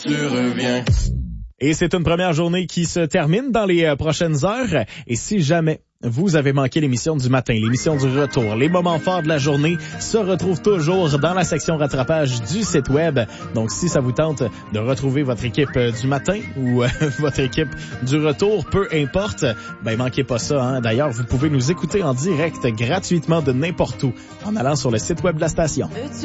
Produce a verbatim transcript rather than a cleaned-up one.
Tu reviens. Et c'est une première journée qui se termine dans les euh, prochaines heures. Et si jamais vous avez manqué l'émission du matin, l'émission du retour, les moments forts de la journée se retrouvent toujours dans la section rattrapage du site web. Donc, si ça vous tente de retrouver votre équipe du matin ou euh, votre équipe du retour, peu importe, ben manquez pas ça. Hein? D'ailleurs, vous pouvez nous écouter en direct gratuitement de n'importe où en allant sur le site web de la station.